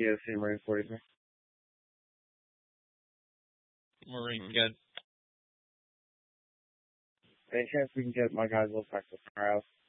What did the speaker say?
POC Marine 43. Marine, good. Any chance we can get my guys a little back to the firehouse?